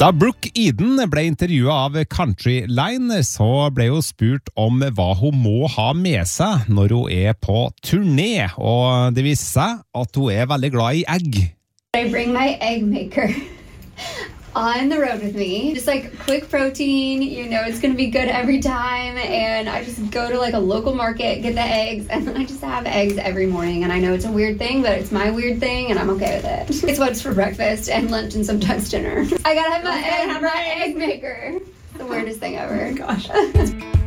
Da Brooke Eden ble intervjuet av Country Line, så ble hun spurt om hva hun må ha med seg når hun er på turné, og det viser seg at hun er veldig glad i egg. I bring my egg maker on the road with me. Just like quick protein, you know it's going to be good every time. And I just go to like a local market, get the eggs, and then I just have eggs every morning. And I know it's a weird thing, but it's my weird thing, and I'm okay with it. It's what's for breakfast and lunch and sometimes dinner. I gotta have my egg maker. The weirdest thing ever. Oh my gosh.